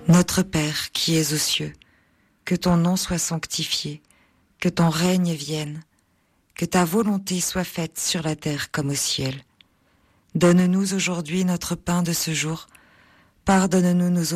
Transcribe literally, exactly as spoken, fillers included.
Notre Père qui es aux cieux, que ton nom soit sanctifié, que ton règne vienne, que ta volonté soit faite sur la terre comme au ciel. Donne-nous aujourd'hui notre pain de ce jour, pardonne-nous nos